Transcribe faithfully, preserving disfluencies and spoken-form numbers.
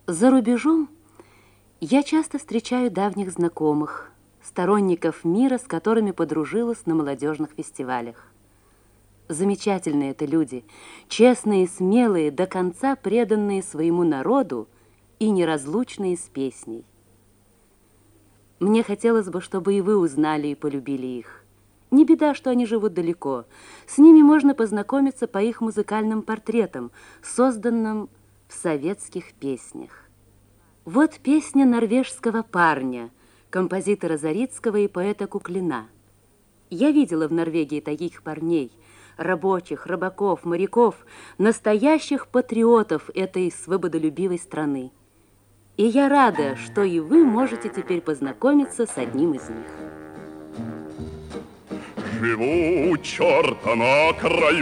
За рубежом я часто встречаю давних знакомых, сторонников мира, с которыми подружилась на молодежных фестивалях. Замечательные это люди, честные, смелые, до конца преданные своему народу и неразлучные с песней. Мне хотелось бы, чтобы и вы узнали и полюбили их. Не беда, что они живут далеко. С ними можно познакомиться по их музыкальным портретам, созданным в советских песнях. Вот песня норвежского парня, композитора Зарицкого и поэта Куклина. Я видела в Норвегии таких парней, рабочих, рыбаков, моряков, настоящих патриотов этой свободолюбивой страны. И я рада, что и вы можете теперь познакомиться с одним из них. Живу у черта на краю.